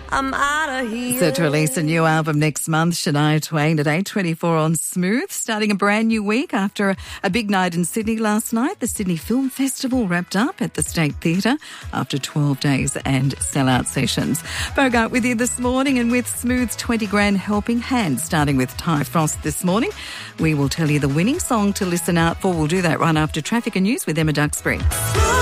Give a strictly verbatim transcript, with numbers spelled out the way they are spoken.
I'm out of here. Set to release a new album next month, Shania Twain at eight twenty-four on Smooth, starting a brand new week after a, a big night in Sydney last night. The Sydney Film Festival wrapped up at the State Theatre after twelve days and sellout sessions. Bogart with you this morning, and with Smooth's twenty grand helping hand, starting with Ty Frost this morning. We will tell you the winning song to listen out for. We'll do that right after traffic and news with Emma Duxbury.